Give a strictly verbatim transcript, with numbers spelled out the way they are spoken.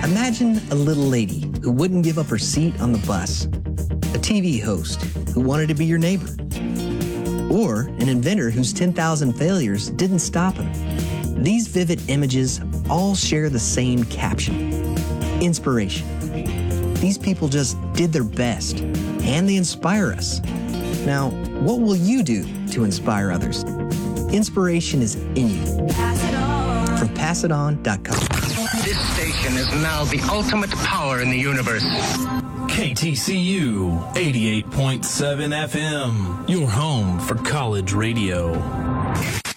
Imagine a little lady who wouldn't give up her seat on the bus, a T V host who wanted to be your neighbor, or an inventor whose ten thousand failures didn't stop him. These vivid images all share the same caption: inspiration. These people just did their best, and they inspire us. Now, what will you do to inspire others? Inspiration is in you. From pass it on dot com. This station is now the ultimate power in the universe. K T C U eighty-eight point seven F M, your home for college radio.